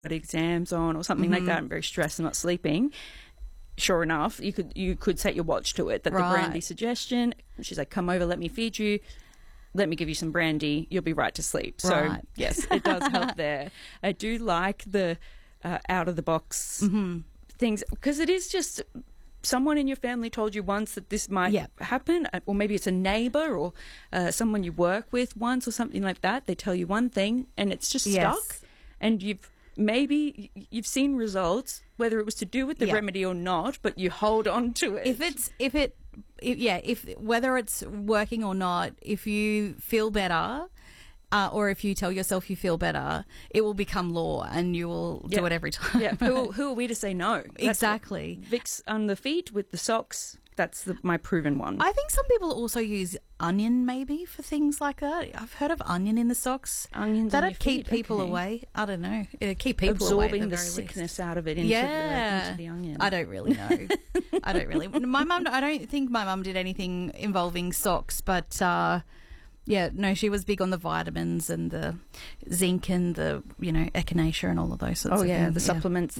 exams on or something like that, I'm very stressed and not sleeping. Sure enough, you could set your watch to it, that the brandy suggestion, she's like, come over, let me feed you, let me give you some brandy, you'll be right to sleep. So yes, it does help there. I do like the out of the box things, because it is just someone in your family told you once that this might happen, or maybe it's a neighbor or someone you work with once or something like that. They tell you one thing and it's just stuck, and you've seen results, whether it was to do with the remedy or not, but you hold on to it. If whether it's working or not, if you feel better, or if you tell yourself you feel better, it will become law and you will do it every time. Yeah. Who are we to say no? Exactly. Vicks on the feet with the socks. That's my proven one. I think some people also use onion maybe for things like that. I've heard of onion in the socks. Onions that'd keep people away. I don't know. It'd keep people absorbing away the sickness out of it into the onion. I don't really know. I don't really. I don't think my mum did anything involving socks, but she was big on the vitamins and the zinc and the echinacea and all of those sorts of things. The supplements.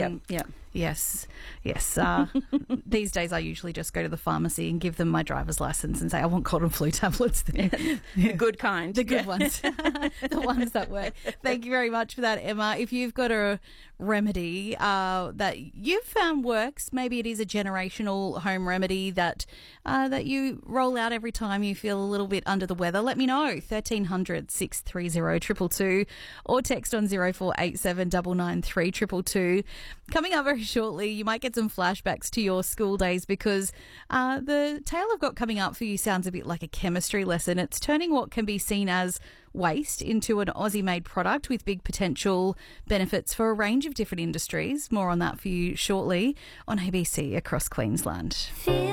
Yes. These days I usually just go to the pharmacy and give them my driver's license and say, I want cold and flu tablets. The good kind. The good ones. The ones that work. Thank you very much for that, Emma. If you've got a remedy that you've found works, maybe it is a generational home remedy that you roll out every time you feel a little bit under the weather, let me know. 1300 630 222 or text on 0487 993 222. Coming up very shortly, you might get some flashbacks to your school days, because the tale I've got coming up for you sounds a bit like a chemistry lesson. It's turning what can be seen as waste into an Aussie-made product with big potential benefits for a range of different industries. More on that for you shortly on ABC Across Queensland.